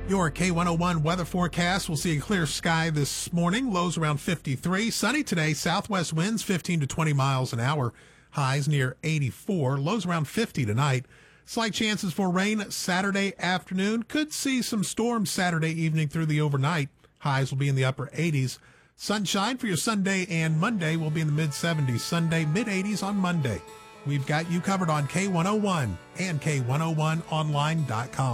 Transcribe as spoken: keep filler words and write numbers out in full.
Your K one oh one weather forecast will see a clear sky this morning. Lows around fifty-three. Sunny today. Southwest winds fifteen to twenty miles an hour. Highs near eighty-four. Lows around fifty tonight. Slight chances for rain Saturday afternoon. Could see some storms Saturday evening through the overnight. Highs will be in the upper eighties. Sunshine for your Sunday and Monday will be in the mid seventies. Sunday, mid eighties on Monday. We've got you covered on K one oh one and K one oh one online dot com.